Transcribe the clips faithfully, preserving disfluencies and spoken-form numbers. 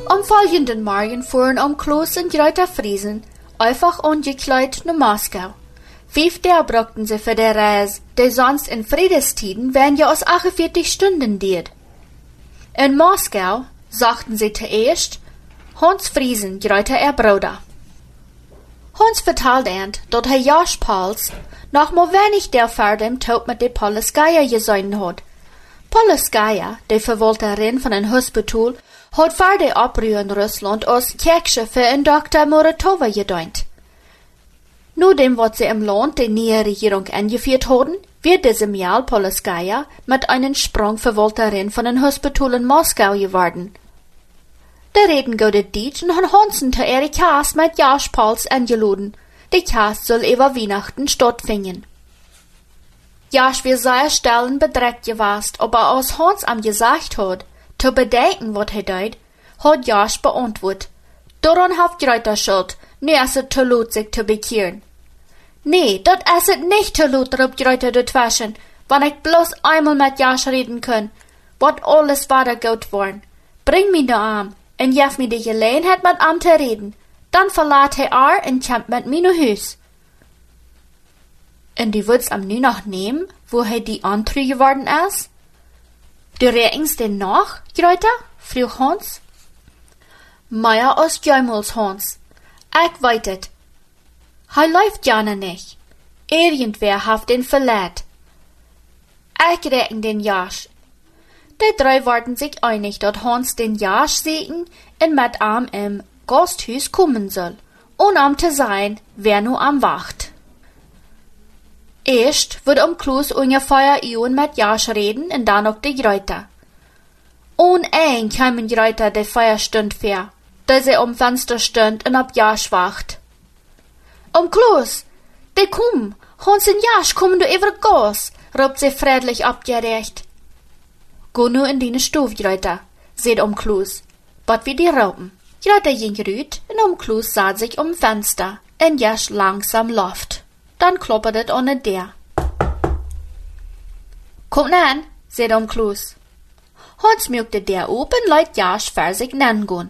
Am folgenden Morgen fuhren Omklus und Greta Friesen einfach ungekleidet nach Moskau. Fünf Tage brauchten sie für die Reise, die sonst in Friedestiden wären ja aus achtundvierzig Stunden diet. In Moskau sagten sie zuerst Hans Friesen, Greta ihr Bruder. Hans vertelde ihnen, dass er Josh Pauls noch mal wenig der vor dem Tod mit der Polskaya gesehen hat. Polskaya, die Verwalterin von einem Hospital, hat vor der Abrühr in Russland als Kirchschiffe in Doktor Muratova gedient. Nur dem, was sie im Land die neue Regierung eingeführt haben, wird diesem Jahr Polskaya mit einem Sprung Verwalterin von einem Hospital in Moskau geworden. Die reden gute Deutsch und haben Hansen zu ihrer Kasse mit Josh Pauls eingeladen. Die Kasse soll über Weihnachten stattfinden. Josh wird sehr still und bedreckt gewesen, aber als Hans am gesagt hat, zu bedenken, was er deut, hat Josh beantwortet. Daran habt Greta Schuld, nie ist es zu laut, sich zu bekehren. Nee, dat ist es nicht zu laut, ruft Greta dazwischen, wenn ich bloß einmal mit Josh reden kann, wat alles weiter gut worden. Bring mich nur arm, und gef mir die Gelegenheit mit ihm zu reden, dann verlässt er er und kommt mit mir nach Haus. Und du würdest am nu noch nehmen, wo er die Antrü geworden ist? Du rechnest den nach, Greta? Frug Hans. Meier aus Jäumels, Hans. Ich weiß es. Er läuft ja nicht. Irgendwer hat den verletzt. Ich rechne den Josh. Die drei waren sich einig, dass Hans den Josh sehen und mit ihm im Gasthaus kommen soll, um am zu sein, wer nur am wacht. Erst wird Omklus ungefähr Uhren mit Josh reden und dann auch die Greta. Und ein kamen Greta die Feierstund vor, da sie am Fenster stund und ab Josh wacht. Omklus, die komm, Hans und Josh kommen du über Gas, ruft sie friedlich abgerecht. Geh nur in deine Stube, Greta, seht Omklus, bat wie die Raupen. Greta ging rüt und Omklus sah sich um Fenster und Josh langsam Luft. Dann kloppert es an der. Kommt an, seht Omklus. Hans mögte der oben, leut Josh für sich nangehen.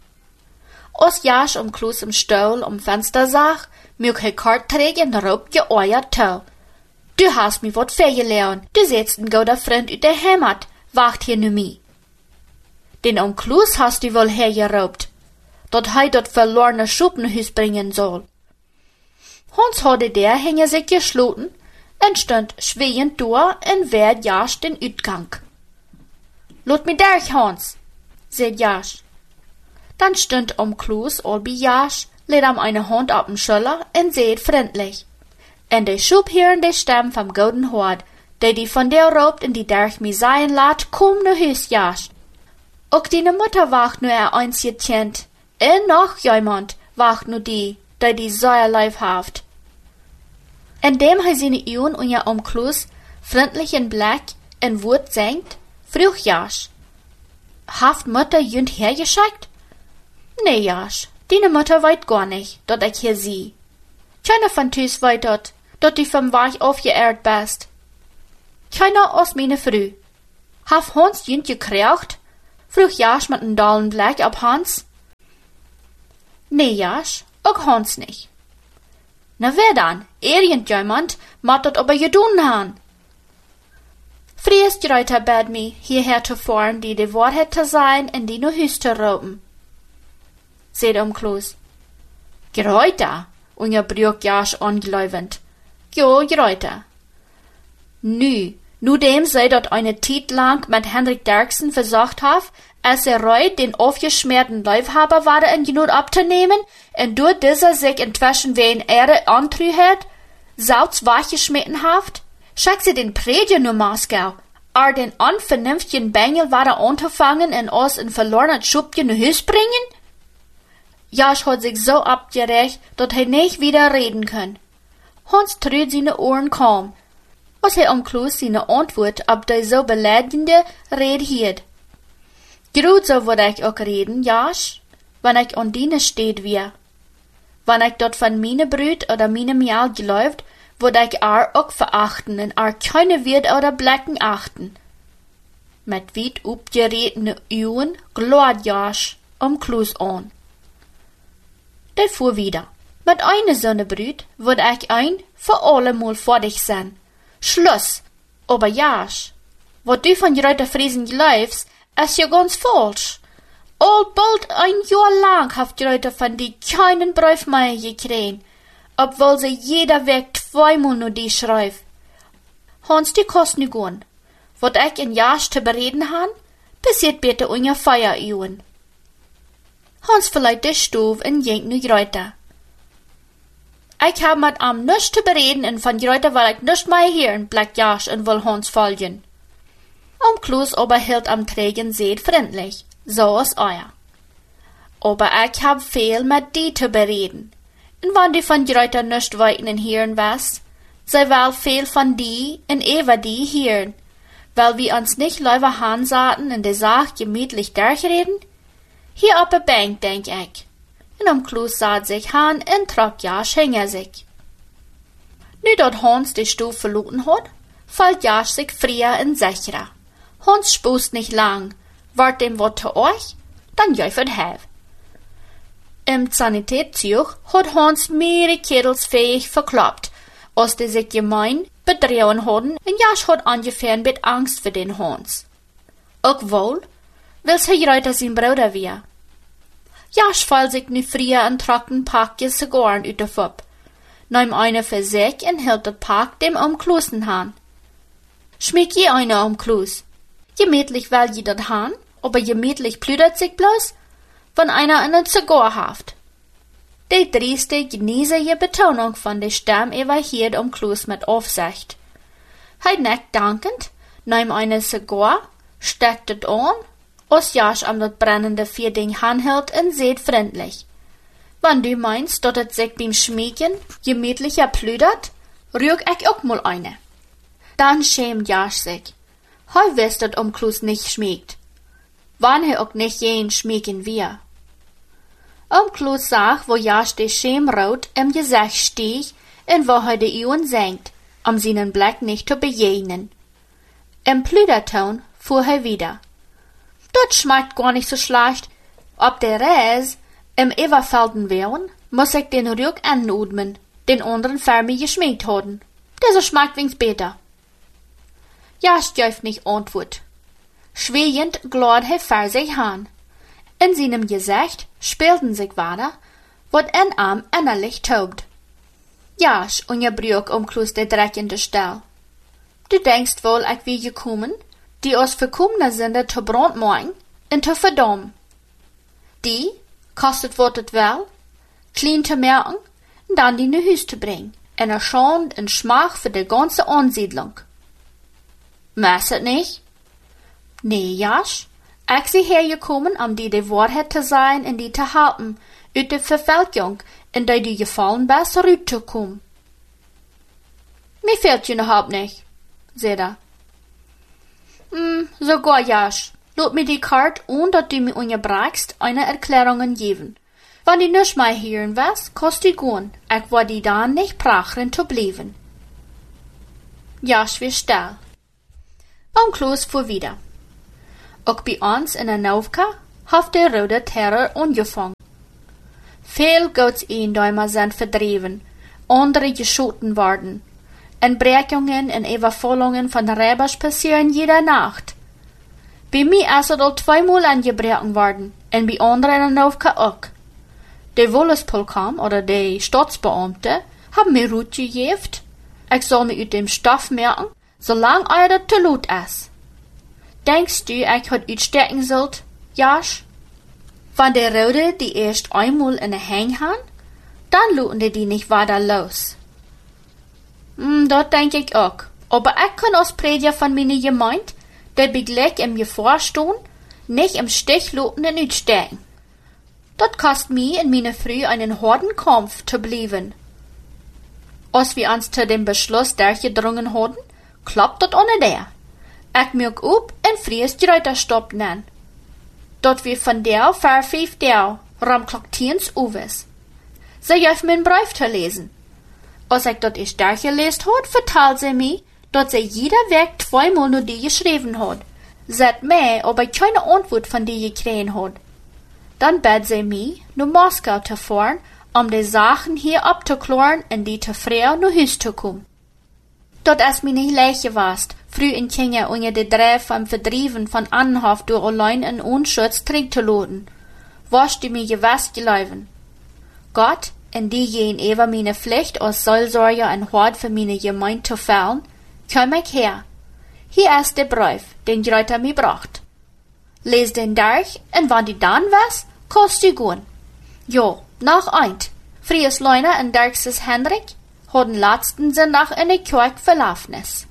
Als Josh Omklus im Stuhl am Fenster sah, mög er kart trägen und rob geeuert tau. Du hast mi wat vergelernt, du setzt ein guter Freund ut der Heimat, wacht hier nu mi. Den Omklus hast du wohl hergerobt, dat hei dat verlorene Schuppenhus bringen soll. Hans hatte der Hänger sich geschloten und stand schweiend da und wehrt Josh den Utgang. Lot mi durch, Hans, sagt Josh. Dann stand Omklus all bei Josh, lädt ihm eine Hand auf den Schulter und seht freundlich. Und der schub hier in der Stamm vom golden Hort, der die von der robt und die durch mi sein lat, komm nur Hüs, Josh. Auch deine Mutter wacht nur er eins getient, und noch jemand wacht nur die, der die Säuerleif haft. Indem er seine Augen und ihr Omklus freundlich in Blick in Wut senkt, frug Josh. Haft Mutter jünd hergeschickt? Nee, Josh, deine Mutter weit gar nicht, dat ich hier sieh. Keiner von Tüs weit dat, dat du vom Weich aufgeehrt bist. Keiner aus meine Früh. Haf Hans jünd gekraucht? Frug Josh mit nem dollen Blick ab Hans. Nee, Josh, auch Hans nicht. Na wer dann? Irgendjemand mat dat aber gedun han. Friest Greta bad mi, hierher zu fahren, die die Wahrheit zu sein und die nur Hüs zu rauben. Seht Omklus. Greta, und ihr brüch Josh angläubend. Jo, Greta. Nü, nu dem sei dat eine Zeit lang mit Henrik Derksen versucht haf, als er reut den aufgeschmerten Leibhaber war, in Genut abzunehmen, und durch dieser sich inzwischen wie ein Ehre antrü hat, sauts wachgeschmitten haft, schick sie den Prediger nur Moskau, ar den unvernünftigen Bengel war er anzufangen und aus in verlorener Schubchen nach Hüs bringen? Josh hat sich so abgerecht, dat er nicht wieder reden kann. Hans trüht seine Ohren kaum, als er Omklus seine Antwort ab der so beleidigende Rede hielt. Grut so würd ich auch reden, Josh, wenn ich an dine steht wir. Wenn ich dort von meine Brüt oder meinem Jahr geläuft, würd ich ar auch verachten und ar keine Wirt oder Blecken achten. Mit weit upgeredene Augen glort Josh um Kloos an. Der fuhr wieder. Mit einer Sonnebrüt würd ich ein für allemal vor dich sein. Schluss. Aber Jasch, wat du von Reuter Friesen glaubst, ist ja ganz falsch. All bald ein Jahr lang haft Reuter von die keinen Brief mehr gekriegt, obwohl sie jeder Weg zweimal nur die schreibt. Hans, die kost nu gehen. Wat ich in Jasch zu bereden han, passiert bitte unja Feieruhren. Hans verleiht de Stuf en jenk nu Reuter. Ich hab mit am nichts zu bereden en von Reuter will ich nichts mehr hören, bleibt Jasch en will Hans folgen. Um Kloos aber hielt am trägen Seed freundlich, so is euer. Aber ich hab viel mit die zu bereden. En wann die von Reuter nichts weiten en hören was, sie will viel von die en über die hören, weil wir uns nicht lieber hansaten in der Sache gemütlich durchreden? Hier auf der Bank, denk ich. Und am Kloos saht sich han en trok Jasch hinter sich. Nu dat Hans die Stuf verloren hat, fällt Jasch sich früher en sicherer. Hans spust nicht lang, wart dem wat zu euch, dann jäufert hev. Im Sanitätszug hat Hans mehrere Kettels fähig verkloppt, als die sich gemein bedreuen hadden, und Jasch hat ungefähr mit Angst für den Hans. Auch wohl, will sie Reuter sein Bruder wir. Jasch fall sich nu früher ein trocken Packje Zigarren ut der Fupp, nahm eine für sich und hielt das Pack dem um Klosen han. Schmeck je eine um Kloos. Gemütlich will je dat han, aber gemütlich plüdert sich bloß, wenn einer einen Zigar haft. Die drieste, genießige Betonung von der Stamm evahiert um Kloos mit Aufsicht. Hij neckt dankend, nahm eine Zigar, steckt het an, als Jasch am dat brennende Vierding hanhält und seht freundlich. Wenn du meinst, dat het sich beim Schmecken gemütlicher plüdert, rühr ich auch mal eine. Dann schämt Jasch sich. Hij wisst dat um Kloos nicht schmeckt. Wann he auch nicht jen schmecken wir. Um Kloos sah, wo Jasch de Schämrot im Gesicht stieg und wo he de Augen senkt, um seinen Blick nicht zu bejegnen. Im Plüderton fuhr he wieder. Dat schmeckt gar nicht so schlecht. Ob der Reis im Everfelden wären, muss ich den Rück anudmen, den anderen Fermi geschmeckt haben. Der so schmeckt wings besser. Jasch dürft nicht antwort. Schweiend glad he vor sich han. In seinem Gesicht spielten sich weiter, wat en Arm innerlich tobt. Jasch, unja Brück um Kloos der Dreck in der Stall. Du denkst wohl, ich wie gekommen, die aus verkommene sind zu brandmachen und zu verdammen. Die, kostet wat het wel, klein zu merken, und dann die ne Hüs zu bringen, en er Schand und Schmach für die ganze Ansiedlung. Mess het nicht? Nee, Jasch, ich sie hergekommen, um die die Wahrheit zu sein und die zu halten, uit de Verwelkung, in die du gefallen bist, rüberzukommen. Mir fehlt je überhaupt nicht, sagt er. Hm, sogar Jasch, lot mir die Karte und dat du mir unterbrachst, eine Erklärung geben. Wenn die nicht mehr hören was, kost die gehen, ich war die dann nicht prachen zu bleiben. Jasch wir still. Um Kloos fuhr wieder. Auch bei uns in der Novka hat der Rote Terror angefangen. Viel Gottseindäumer sind verdreven, andere geschoten worden. Entbrechungen und Überfallungen von Räbers passieren jede Nacht. Bei mir ist es al zweimal angebrochen worden, und bei anderen in der Novka auch. Der Wollespolkam oder die Staatsbeamte haben mir Rut gegeben. Ich soll mir aus dem Stoff merken, solange euer zu laut ist. Denkst du, ich hat uitstecken sollt, Jasch? Wenn der Rode die erst einmal in der Hang han, dann luten die die nicht weiter los. Hm, dat denk ich auch. Aber ich kann als Prediger von meiner Gemeinde, der begleich im Gevorstehen, nicht im Stich luten und uitstecken. Dat kost mir in meiner Früh einen harten Kampf zu bleiben. Als wir uns zu dem Beschluss durchgedrungen haben, klappt dat ohne der. Ich mög up en fries die Reuterstopp nennen. Dat wir von der ver fünf der ramkloktiens uwes. Sie jöf min Brief zu lesen. Als ich dat ich durchgelesen hat, vertalt sie mir, dat sie jeder Weg zweimal nur die geschrieben hat. Seit mehr, ob ich keine Antwort von die gekriegt hat. Dann bad sie mich, naar Moskau te fahren, um die Sachen hier abzuklären und die te vrij naar huis te komen. Dat es mir nicht leicht warst, früh in Kenia unter de Dreh vom Verdrieven von Annenhof durch allein in Unschutz trinken zu loten, warst du mir gewas gelaufen. Gott, in die jen ever meine Pflicht als Seelsorger und Hort für meine Gemeinde zu fällen, komm ich her. Hier ist der Brief, den Greuter mir bracht. Les den durch, und wann die dann was, kost du gehen. Jo, noch eint. Fries Leuna und Dirkses Hendrik hadden laatsten zondag in de kerk verlafnis.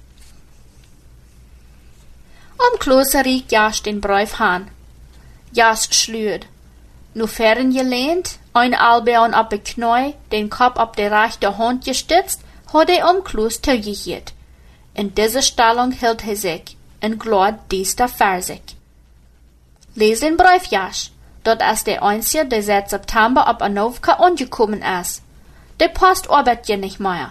Om Klose riek Jas den Brief aan. Jas schluurde. Nu fern gelehnt, ein Albeon op de Knie, den Kopf op de rechte Hand gestützt, hat er om Klose toegehielt. In dieser Stellung hielt er sich, en glad dies da versig. Lees den Brief, Jas, dat is de einzige, der seit September op Anovka angekommen is. De Post arbeitet je nicht mehr.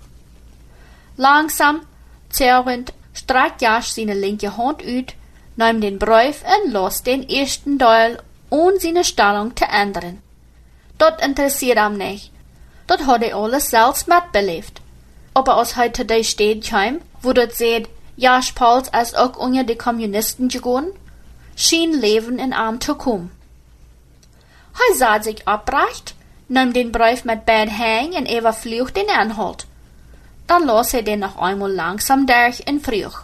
Langsam, zerrend, streckt Jas seine linke Hand uit, nahm den Brief und los den ersten Teil, ohne seine Stellung zu ändern. Dat interessiert ihm nicht. Dat hat er alles selbst mitbelebt. Aber als heute de steht kam, wo dat seht, Jas Pauls ist auch unter die Kommunisten gegangen, schien Leben in ihm zu kommen. Er sah sich abrecht, nahm den Brief mit beiden Händen und überflog den Inhalt. Dann las er den noch einmal langsam durch und frug.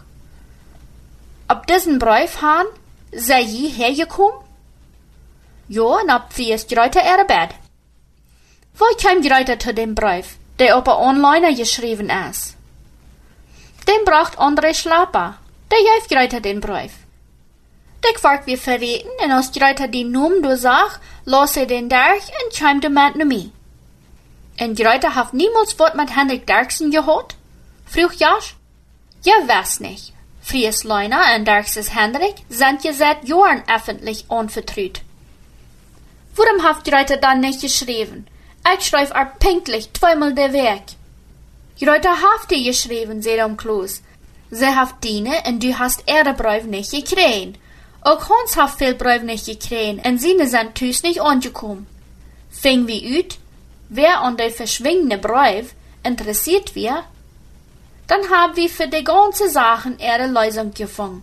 Ob diesen Brief han, sei je hergekommen? Ja, und ob wie ist Greuter ihre Bett? Wo kam Greuter zu dem Brief, der auf online geschrieben ist? Den braucht André Schlapper, der jäft Greuter den Brief. Der Quark wir verreten, und als Greuter die Numm du sag, las er den durch und kam de mit mir. Und Greuter hat niemals Wort mit Hendrik Dirksen gehört? Frug Jas. Ja, weiß nicht. Fries Leuna und Dirkses Hendrik sind ja seit Jahren öffentlich unvertraut. Warum hat Greuter dann nicht geschrieben? Ich schreib er pünktlich zweimal der Weg. Greuter hat dir geschrieben, seht um Klose. Sie hat diene und du hast ihre Brief nicht gekriegt. Auch Hans hat viel Brief nicht gekriegt und seine sind tüß nicht angekommen. Fing wie ut, wer an der verschwingende Brief interessiert wir, dann haben wir für die ganze Sachen ihre Lösung gefunden.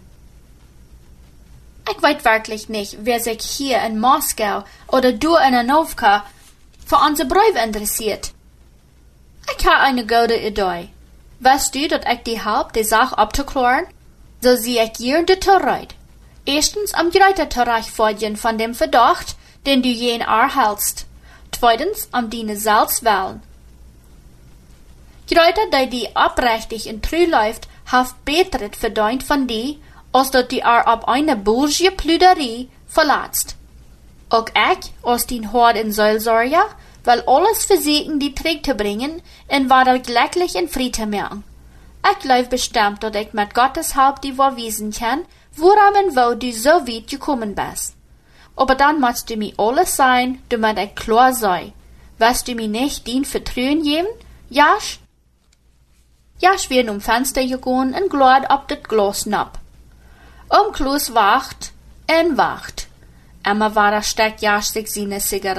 Ich weiß wirklich nicht, wer sich hier in Moskau oder du in Anovka für unsere Brief interessiert. Ich habe eine gute Idee. Weißt du, dass ich die Haupt die Sache abzuklären? So sehe ich hier die Torheit. Erstens am Greuter zu rechtfertigen von dem Verdacht, den du jen erhältst. Zweitens am deine selbst wählen. Greuter, der die abrechtig in treu läuft, haft betret verdient von die, als dat die er ab eine bulsche Plüderie verlatzt. Auch ich, als den Hort in Seelsorger, will alles versuchen, die Trick zu bringen, und war er glücklich in Frieden merken. Ich glaube bestimmt, dass ich mit Gottes Hilfe die verwiesen kann, woran und wo du so weit gekommen bist. Aber dann musst du mir alles sein, damit ich klar sei. Wirst du mir nicht den Vertrauen geben, Jas? Jas wird um Fenster gegangen und glad ab das Glas napp. Um Klose wacht und wacht. Immer war er steckt Jas sich seine Zigarette